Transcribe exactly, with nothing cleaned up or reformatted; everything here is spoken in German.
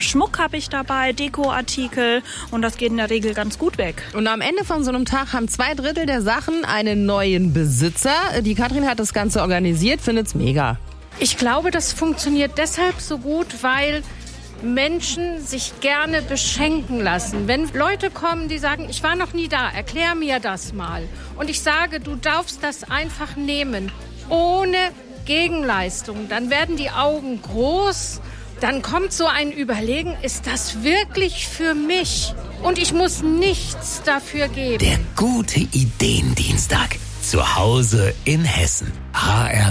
Schmuck habe ich dabei, Dekoartikel und das geht in der Regel ganz gut weg. Und am Ende von so einem Tag haben zwei Drittel der Sachen einen neuen Besitzer. Die Katrin hat das Ganze organisiert, findet's mega. Ich glaube, das funktioniert deshalb so gut, weil Menschen sich gerne beschenken lassen. Wenn Leute kommen, die sagen, ich war noch nie da, erklär mir das mal. Und ich sage, du darfst das einfach nehmen, ohne Gegenleistung. Dann werden die Augen groß, dann kommt so ein Überlegen, ist das wirklich für mich? Und ich muss nichts dafür geben. Der gute Ideendienstag. Zu Hause in Hessen. H R